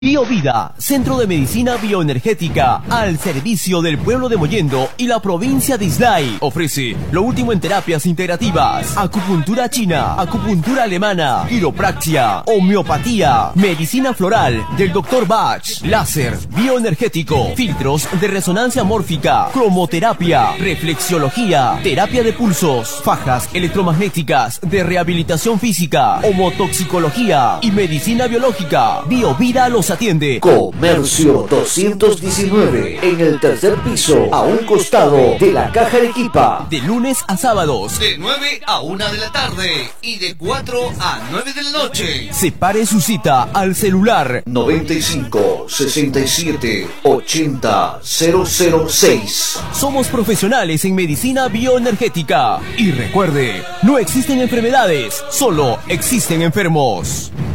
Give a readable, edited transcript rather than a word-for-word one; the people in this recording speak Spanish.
BioVida, Centro de Medicina Bioenergética, al servicio del pueblo de Mollendo y la provincia de Islay. Ofrece lo último en terapias integrativas, acupuntura china, acupuntura alemana, quiropraxia, homeopatía, medicina floral del Dr. Bach, láser, bioenergético, filtros de resonancia mórfica, cromoterapia, reflexiología, terapia de pulsos, fajas electromagnéticas de rehabilitación física, homotoxicología y medicina biológica. BioVida los atiende. Comercio 219, en el tercer piso, a un costado de la Caja Arequipa. De lunes a sábados, de 9 a 1 de la tarde y de 4 a 9 de la noche. Separe su cita al celular 95 67 80 006. Somos profesionales en medicina bioenergética. Y recuerde, no existen enfermedades, solo existen enfermos.